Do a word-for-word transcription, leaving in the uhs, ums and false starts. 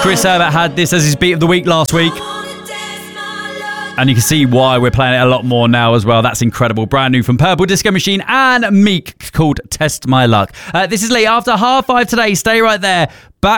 Chris Herbert had this as his beat of the week last week. And you can see why we're playing it a lot more now as well. That's incredible. Brand new from Purple Disco Machine and Meek, called Test My Luck. Uh, this is Lee. After half five today, stay right there.